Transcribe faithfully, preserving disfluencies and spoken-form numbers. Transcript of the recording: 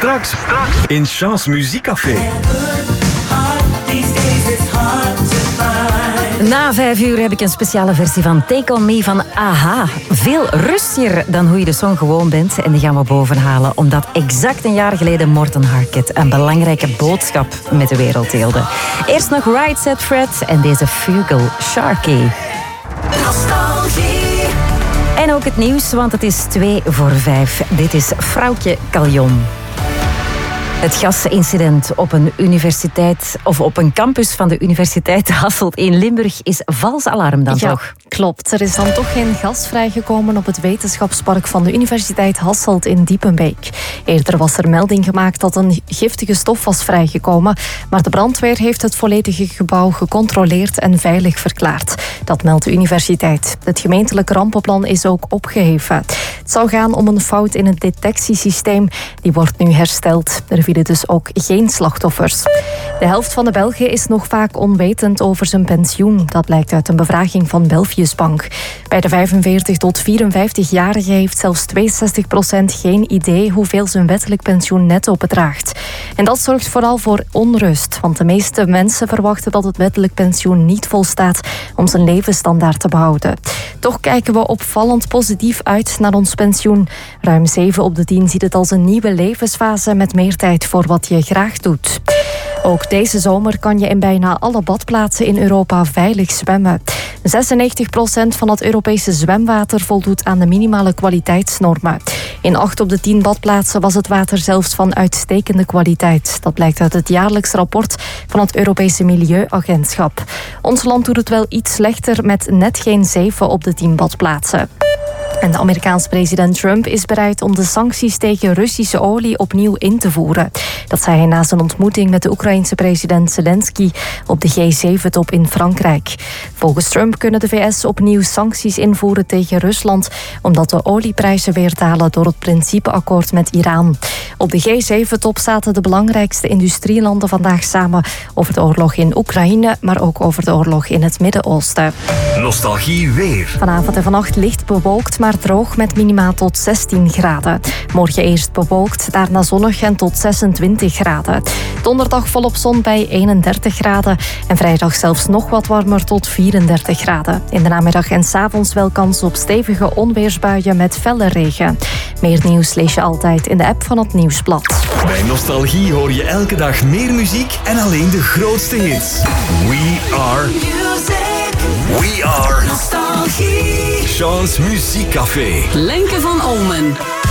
Straks in Chance Muziekcafé. Na vijf uur heb ik een speciale versie van Take On Me van A-ha. Veel rustiger dan hoe je de song gewoon bent. En die gaan we bovenhalen, omdat exact een jaar geleden Morten Harket een belangrijke boodschap met de wereld deelde. Eerst nog Right Said Fred en deze Fugal Sharky. Nostalgie. En ook het nieuws, want het is twee voor vijf. Dit is Vrouwtje Caljon. Het gasincident op een universiteit of op een campus van de Universiteit Hasselt in Limburg is vals alarm dan ja, toch? Klopt. Er is dan toch geen gas vrijgekomen op het wetenschapspark van de Universiteit Hasselt in Diepenbeek. Eerder was er melding gemaakt dat een giftige stof was vrijgekomen, maar de brandweer heeft het volledige gebouw gecontroleerd en veilig verklaard. Dat meldt de universiteit. Het gemeentelijke rampenplan is ook opgeheven. Het zou gaan om een fout in het detectiesysteem. Die wordt nu hersteld. Er vielen dus ook geen slachtoffers. De helft van de Belgen is nog vaak onwetend over zijn pensioen. Dat blijkt uit een bevraging van Belfiusbank. Bij de vijfenveertig tot vierenvijftig-jarigen heeft zelfs tweeënzestig procent geen idee hoeveel zijn wettelijk pensioen netto bedraagt. En dat zorgt vooral voor onrust, want de meeste mensen verwachten dat het wettelijk pensioen niet volstaat om zijn levensstandaard te behouden. Toch kijken we opvallend positief uit naar ons pensioen. Ruim zeven op de tien ziet het als een nieuwe levensfase met meer tijd voor wat je graag doet. Ook deze zomer kan je in bijna alle badplaatsen in Europa veilig zwemmen. zesennegentig procent van het Europese zwemwater voldoet aan de minimale kwaliteitsnormen. In acht op de tien badplaatsen was het water zelfs van uitstekende kwaliteit. Dat blijkt uit het jaarlijks rapport van het Europese Milieuagentschap. Ons land doet het wel iets slechter met net geen zeven op de tien badplaatsen. En de Amerikaanse president Trump is bereid om de sancties tegen Russische olie opnieuw in te voeren. Dat zei hij na zijn ontmoeting met de Oekraïense president Zelensky op de G zeven top in Frankrijk. Volgens Trump kunnen de V S opnieuw sancties invoeren tegen Rusland, omdat de olieprijzen weer dalen door het principeakkoord met Iran. Op de G zeven top zaten de belangrijkste industrielanden vandaag samen over de oorlog in Oekraïne, maar ook over de oorlog in het Midden-Oosten. Nostalgie weer. Vanavond en vannacht licht bewolkt, maar droog met minima tot zestien graden. Morgen eerst bewolkt, daarna zonnig en tot zesentwintig graden. Donderdag volop zon bij eenendertig graden. En vrijdag zelfs nog wat warmer tot vierendertig graden. In de namiddag en 's avonds wel kans op stevige onweersbuien met felle regen. Meer nieuws lees je altijd in de app van het Nieuwsblad. Bij Nostalgie hoor je elke dag meer muziek en alleen de grootste hits. We are... Music. We are... Nostalgie. Chance Muziekcafé. Lenke van Olmen.